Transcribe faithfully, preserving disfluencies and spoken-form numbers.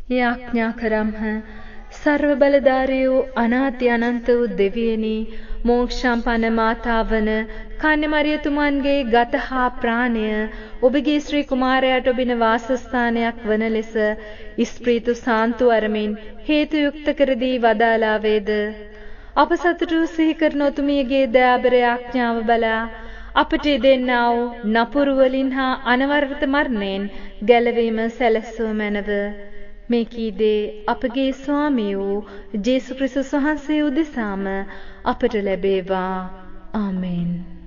යාඥා කරම්හ. සර්ව බලධාරී වූ අනාති අනන්ත වූ දෙවියනි, මෝක්ෂම්පන්න මාතාවන කන්‍ය මරියතුමන්ගේ ගත හා ප්‍රාණය ඔබගේ ශ්‍රී කුමාරයාට ඔබින වාසස්ථානයක් වන ලෙස ස්ප්‍රීතු සාන්තු අරමින් හේතු යුක්ත කර දී වදාලා වේද. අප සතුටු සිහි කරන ඔතුමියගේ දයාබර යාඥාව බලා අපට දෙන්නා වූ නපුරු වලින් හා අනවරත මරණයෙන් ගැලවීම සැලැස්සුව මැනව. මේ කීදේ අපගේ ස්වාමී වූ ජේසු ක්‍රිස්තුස් වහන්සේ උදෙසාම අපට ලැබේවා. ආමේන්.